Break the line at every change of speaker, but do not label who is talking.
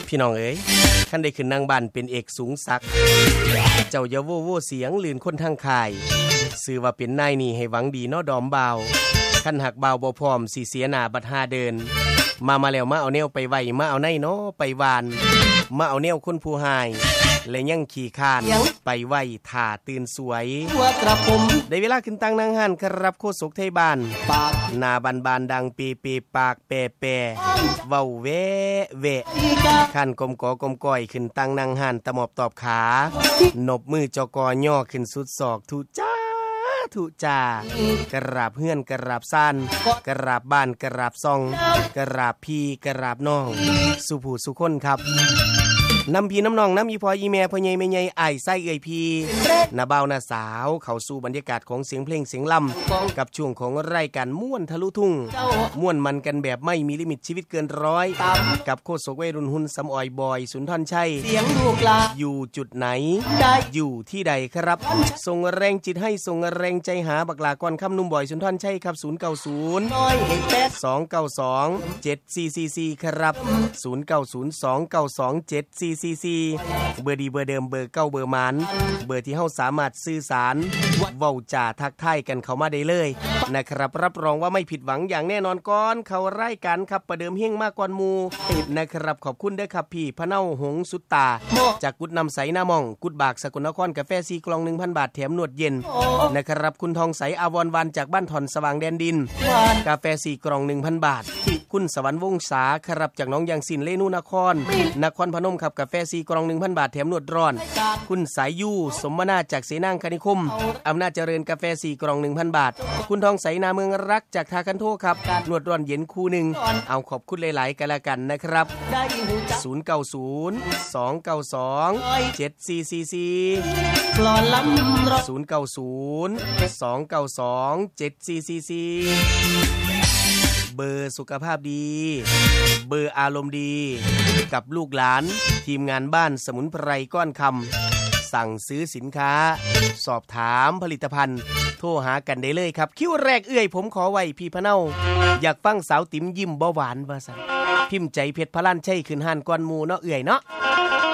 พี่น้องเอ๋ยคันได้ขึ้นนั่งบ้านเป็นเอกสูงศักดิ์เจ้าอย่าโว้โว้เสียงลื่นคนทางค่ายชื่อว่าเป็นนายนี่ให้หวังดีเนาะดอมบ่าวคันหักบ่าวบ่พร้อมสิเสียหน้าบัดหาเดินมาแล้วมาเอาแนวไปไว้มาเอาในเนาะไปวานมาเอาแนวคนผู้หายและยังขี่คานไปไว้ท่าตื่นสวยได้เวลาขึ้นตั้งนางหันครับโคศกไทยบ้านหน้าบานดังปีปากแปเว้าแวะขันกลมกอกลมก้อยขึ้นตั้งนางหันตะหมอบตอบขานบมือจกย่อขึ้นสุดศอกทุจากราบเฮือนกราบซ่านกราบบ้านกราบซองกราบพี่กราบน้องสุผู้สุคนครับนำพี่น้ำน้องน้ำอีพออีแม่พ่อใหญ่แม่ใหญ่อ้ายไส้เอ่ยพี่น้าบ่าวน้าสาวเข้าสู่บรรยากาศของเสียงเพลงเสียงลำกับช่วงของรายการม่วนทะลุทุ่งม่วนมันกันแบบไม่มีลิมิตชีวิตเกินร้อยกับโคศกวัยรุ่นหุ่นสำออยบอยสุนทรชัยเสียงลูกหลานอยู่จุดไหนอยู่ที่ใดครับส่งแรงจิตให้ส่งแรงใจหาบักหลาก่อนคำนุ่มบอยสุนทรชัยครับ090 292 7444ครับ090 292 7444เบอร์ดีเบอร์เดิมเบอร์เก้าเบอร์มันเบอร์ที่เฮาสามารถสื่อสารเว้าจ่าทักทายกันเข้ามาได้เลยนะครับรับรองว่าไม่ผิดหวังอย่างแน่นอนก่อนเข้ารายการครับประเดิมเฮงมากกว่าหมู่นะครับขอบคุณเด้อครับพี่พะเนาหงสุตตาจากกุดนำใสหน้ามองกุดบากสกลนครกาแฟ4กล่อง 1,000 บาทแถมนวดเย็นนะครับคุณทองใสอาวรวันจากบ้านถอนสว่างแดนดินกาแฟ4กล่อง 1,000 บาทคุณสวรรค์วงศาครับจากน้องยางสินเลนูนครพนมครับกาแฟ4กล่อง 1,000 บาทแถมนวดร้อนคุณสายยูสมนาจากเสนางคณิคมอำนาจเจริญกาแฟ4กล่อง 1,000 บาทคุณทองใสนาเมืองรักจากทาคันโทครับนวดร้อนเย็นคู่นึงเอาขอบคุณหลายๆกันละกันนะครับ090 292 7444 090 292 7444เบอร์สุขภาพดีเบอร์อารมณ์ดีกับลูกหลานทีมงานบ้านสมุนไพรก้อนคำสั่งซื้อสินค้าสอบถามผลิตภัณฑ์โทรหากันได้เลยครับคิวแรกเอื้อยผมขอไว้พี่พะเนาอยากฟังสาวติ๋มยิ้มบ่หวานว่าซั่นพิมพ์ใจเพชรพะลั่นใช่ขึ้นห้านก้อนหมู่เนาะเอื้อยเนาะ